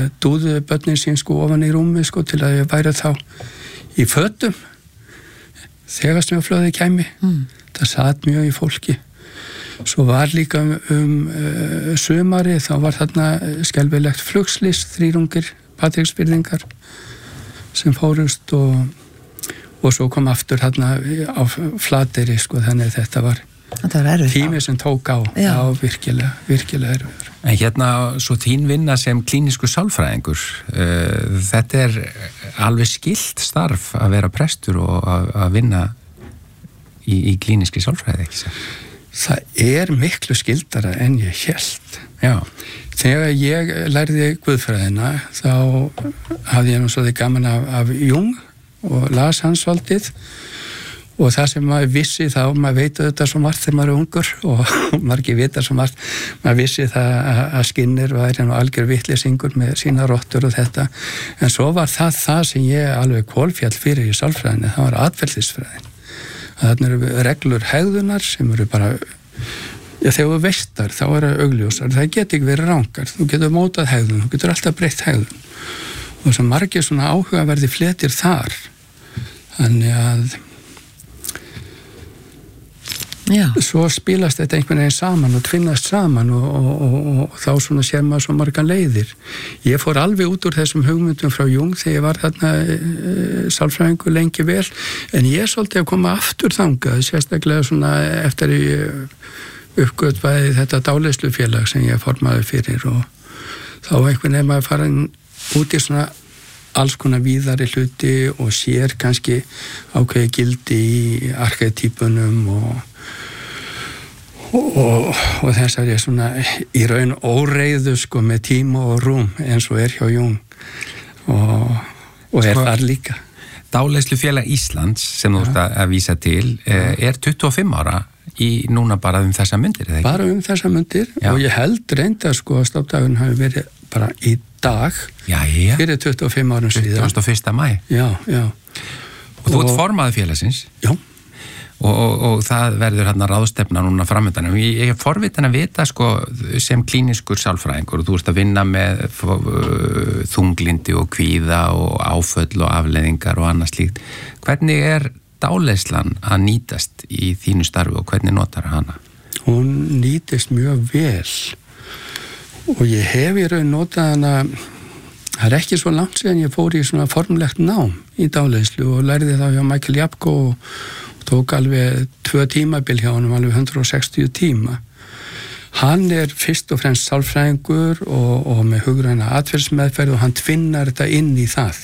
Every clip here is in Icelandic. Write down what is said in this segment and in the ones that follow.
dúðu börnin sín sko ofan í rúmi sko til að ég væri þá í fötum þegar snjóflóðið kæmi. Það sat mjög í fólki. Svo var líka sumari, þá var þarna skelfilegt flugslys, 3 ungir Patreksfirðingar sem fórust og svo kom aftur þarna á Flateyri sko, þannig þetta var tími sem tók á. Já, virkilega erfiður. En hérna, svo þín vinna sem klíniskur sálfræðingur, þetta alveg skylt starf að vera prestur og að vinna í klíniskri sálfræði, ekki sér? Það miklu skyldara en ég hélt. Já. Þegar ég lærði guðfræðina, þá hafði ég nú svolítið gaman af Jung og las hans svolítið og það sem maður vissi þá, maður veit þetta svo margt þegar maður ungur og margir vita svo margt, maður vissi það að Skinner væri nú algjör vitleysingur með sína rottur og þetta, en svo var það sem ég alveg kólfjall fyrir í sálfræðinni, það var atferlisfræðin. Þarna eru reglur hegðunar sem eru bara, þegar þú veistar þá augljósar, það geti ekki verið rangar, þú getur mótað hegðun, þú getur alltaf breytt hegðun og þess að margir svona áhugaverði fletir þar, þannig að svo spilast þetta einhvern veginn saman og tvinnast saman og þá svona sér maður svo margan leiðir. Ég fór alveg út úr þessum hugmyndum frá Jung þegar ég var þarna sálfræðingur lengi vel, en ég svolítið að koma aftur þangað, sérstaklega svona eftir uppgötvaði þetta dáleiðslufélag sem ég formaði fyrir og þá einhvern veginn maður farin út í svona alls konar víðari hluti og sér kannski ákveði gildi í arketýpunum og þessari svona í raun óreiðu sko með tíma og rúm eins og hjá Jung og þar líka. Dáleiðslufélag Íslands sem þú ert að vísa til 25 ára í núna bara þessa mundir, eða ekki? Bara þessa mundir og ég held reynda sko að stofndagurinn hafi verið bara í dag fyrir 25 árum síðan. 21. maí. Já. Og þú ert formaður félagsins? Já. Og það verður hérna ráðstefna núna framöndan. Ég forvitin að vita sko sem klíniskur sálfræðingur og þú ert að vinna með þunglindi og kvíða og áföll og afleiðingar og annað slíkt. Hvernig dáleiðslan að nýtast í þínu starfi og hvernig notar hana? Hún nýtist mjög vel og ég hef í raun notað hana, það ekki svo langt síðan ég fór í svona formlegt nám í dáleiðslu og lærði þá hjá Michael Japko og tók alveg 2 tímabil hjá honum, alveg 160 tíma. Hann fyrst og fremst sálfræðingur og með hugræna atferðsmeðferð og hann tvinnar þetta inn í það.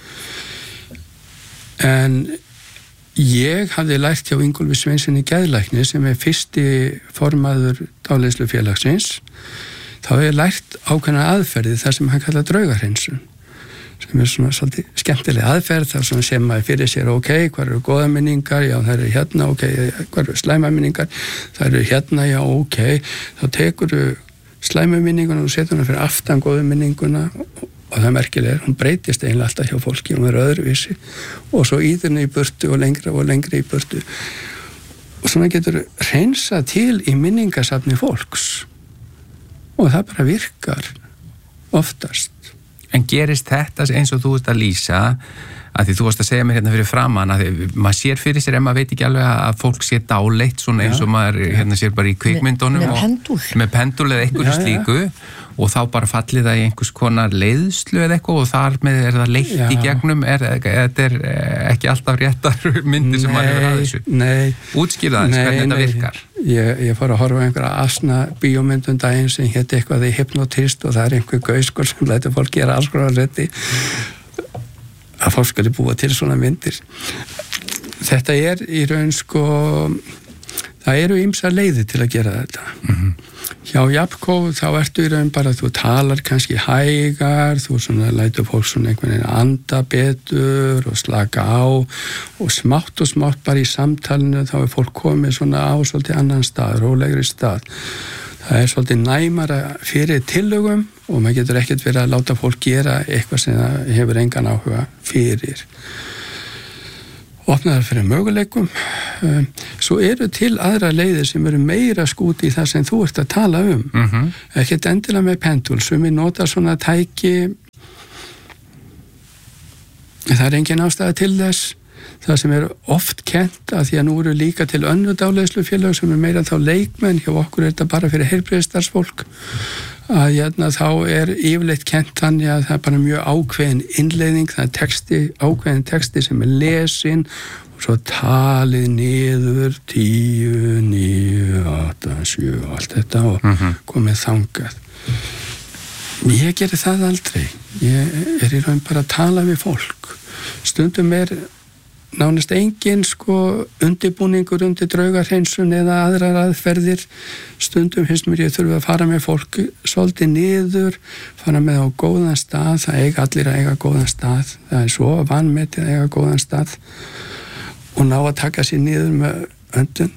En ég hafði lært hjá Ingólfi Sveinsinni geðlækni sem fyrsti formaður dáleiðslufélagsins, þá hef ég lært ákveðna aðferði þar sem hann kallar draugahreinsun. Sem svona svolítið skemmtileg aðferð þar sem sem maður fyrir sér hvað eru góða minningar, já það eru hérna hvað eru slæma minningar, það eru hérna, já þá tekur slæma minninguna og setur hana fyrir aftan góðu minninguna og það merkilega hún breytist eiginlega alltaf hjá fólki, hún öðruvísi og svo íður henni í burtu og lengra í burtu og svona getur hreinsað til í minningasafni fólks og það bara virkar oftast. En gerist þetta eins og þú ert að lýsa, að því þú varst að segja mér hérna fyrir framan að maður sér fyrir sér ef maður veit ekki alveg að fólk sé dáleitt svona eins og maður hérna sér bara í kvikmyndunum með pendul eða einhverju slíku og þá bara fallið það í einhvers konar leiðslu eða eitthvað og þar með það leitt í gegnum, þetta ekki alltaf réttar myndir sem maður hefur að þessu. Nei. Útskýrða þess hvernig þetta virkar. Ég fór að horfa einhverja asna bíómyndum daginn sem hétt eitthvað í hypnotist og það einhver gauskur sem lætur fólk gera alls konar hluti að fólk skuli búa til svona myndir. Þetta í raun sko það eru ýmsar leiðir til að gera þetta. Hjá Japko þá ertu í raun bara þú talar kannski hægar, þú svona lætur fólk svona einhvern veginn anda betur og slaka á og smátt bara í samtalinu þá fólk komið svona á svolítið annan stað, rólegri stað. Það svolítið næmara fyrir tillögum og maður getur ekkert verið að láta fólk gera eitthvað sem það hefur engan áhuga fyrir. Opnaðar fyrir möguleikum. Svo eru til aðra leiðir sem eru meira skúti í það sem þú ert að tala Ekkert endilega með pendul, sumir nota svona tæki Það er engin ástæða til þess. Það sem oft kennt að því að nú eru líka til önnur dáleiðslufélög sem meira þá leikmenn, hjá okkur þetta bara fyrir heilbrigðisstarfsfólk, að þá yfirleitt kennt þannig að það bara mjög ákveðin innleiðing, það ákveðin texti sem lesin og svo talið niður 10, 9, 8, 7 og allt þetta og komið þangað. Ég geri það aldrei. Ég í raun bara að tala við fólk. Stundum nánast engin undirbúningur undir draugahreinsun eða aðrar aðferðir. Stundum finnst mér ég þurfa að fara með fólk svolítið niður, fara með á góðan stað. Það eiga allir að eiga góðan stað. Það er svo vanmetið að eiga góðan stað og ná að taka sér niður með öndun.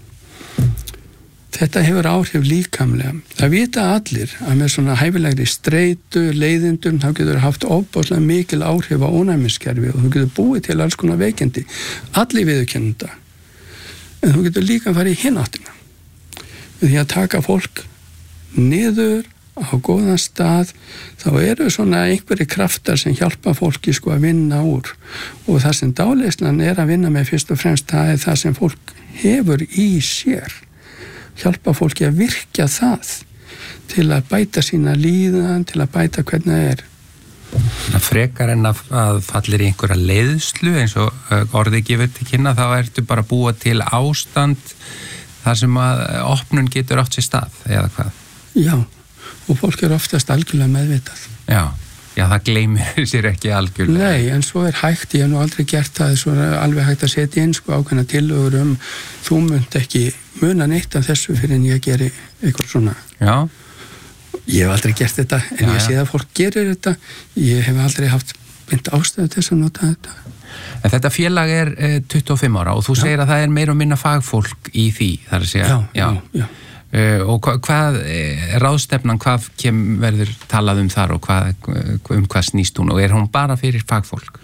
Þetta hefur áhrif líkamlega. Það vita allir að með svona hæfilegri streitu, leiðindum, þá getur haft ofboðslega mikil áhrif á ónæmiskerfi og þú getur búið til alls konar veikindi. Allir viðurkennda. En þú getur líka farið í hináttina. Því að taka fólk niður á góðan stað, þá eru svona einhverjir kraftar sem hjálpa fólki að vinna úr. Og það sem dáleiðslan að vinna með fyrst og fremst, það það sem fólk hefur í sér. Hjálpa fólki að virkja það til að bæta sína líðan, til að bæta hvernig það Frekar en að fallir í einhverja leiðslu eins og orðið gefur til kynna, þá ertu bara að búa til ástand þar sem að opnun getur átt sér stað, eða hvað? Já, og fólk oftast algjörlega meðvitað. Já, það gleymir sér ekki algjörlega. Nei, en svo hægt, ég hef nú aldrei gert það, svo alveg hægt að setja inn ákveðna tillögur þú munt ekki muna neitt af þessu fyrir en ég geri eitthvað svona. Já. Ég hef aldrei gert þetta, en ég sé að fólk gerir þetta. Ég hef aldrei haft beint ástæðu til þess að nota þetta. En þetta félag 25 ára og þú segir að það meira og minna fagfólk í því, þar að segja. Já. Og hvað ráðstefnan, hvað verður talað þar og hvað snýst hún og hún bara fyrir fagfólk?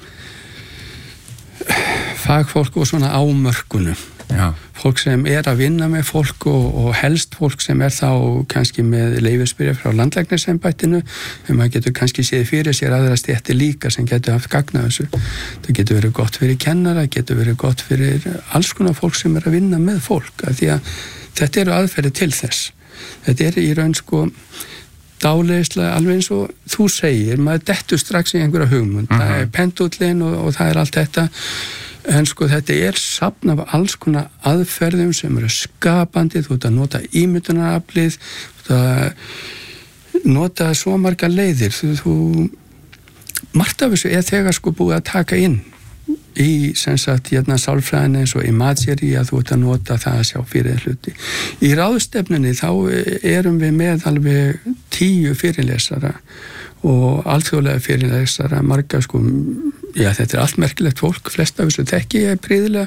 Fagfólk og svona ámörkunum. Já. Fólk sem að vinna með fólk og helst fólk sem þá kannski með leyfisbyrja frá landlæknisembættinu, en maður getur kannski séð fyrir sér aðra stéttir líka sem getur haft gagn af þessu. Það getur verið gott fyrir kennara, getur verið gott fyrir alls konar fólk sem að vinna með fólk, af því að þetta eru aðferði til þess. Þetta í raun dáleiðsla, alveg eins og þú segir, maður dettur strax í einhverja hugmynd. Það pendullin og það allt þetta. En þetta safn af alls konar aðferðum sem eru skapandi, þú ert að nota ímyndunaraflið, þú ert að nota svo margar leiðir. Margt af þessu þegar búið að taka inn í sálfræðinni eins og imagery að þú ert að nota það að sjá fyrir hluti. Í ráðstefnunni þá erum við með alveg 10 fyrirlesara og alþjóðlega fyrirlesara, marga þetta allt merkilegt fólk, flest af þessu þekki ég prýðilega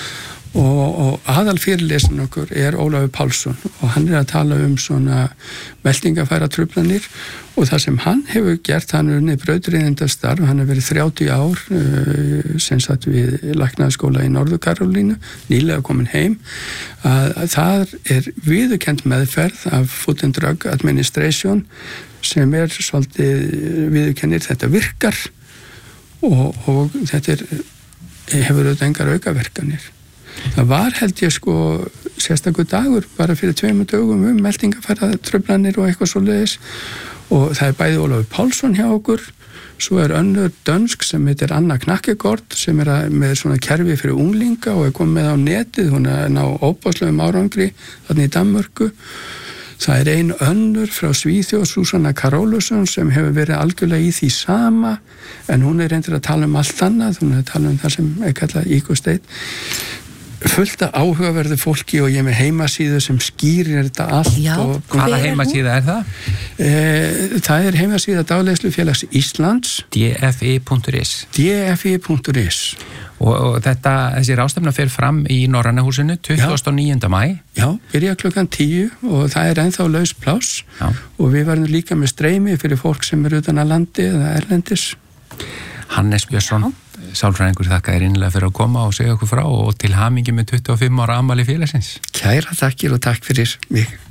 og aðal fyrirlesin okkur Ólafur Pálsson og hann að tala svona meltingafæra truflanir og það sem hann hefur gert, hann unnið brautryðjendastarf, hann hefur verið 30 ár sem satt við læknaðaskóla í Norður Karolínu, nýlega komin heim, að það viðurkennd meðferð af Food and Drug Administration sem svolítið viðurkennir, þetta virkar og þetta hefur auðvitað engar aukaverkanir. Það var held ég sérstakur dagur bara fyrir 2 dögum meltingafæra truflanir og eitthvað svoleiðis og það bæði Ólafur Pálsson hjá okkur, svo önnur dönsk sem heitir Anna Knakkegård sem með svona kerfi fyrir unglinga og komið með á netið, hún ná óbáslegum árangri þarna í Danmörku. Það ein önnur frá Svíþjóð, Susanna Karólusson, sem hefur verið algjörlega í því sama, en hún reyndir að tala allt annað, hún að tala það sem kallað Ecostate. Fullt af áhugaverðu fólki og ég með heimasíðu sem skýrir þetta allt. Já, hvaða heimasíða það? Það heimasíða Dáleiðslufélags Íslands. dfi.is. dfi.is. Og þessi ráðstefna fer fram í Norræna húsinu 29. maí. Já, byrja klukkan 10 og það ennþá laus pláss og við verðum líka með streymi fyrir fólk sem utan að landi eða erlendis. Hannes Björnsson, sálfræðingur, þakka þér innilega fyrir að koma og segja okkur frá og til hamingju með 25 ára afmæli félagsins. Kæra þakkir og takk fyrir mig.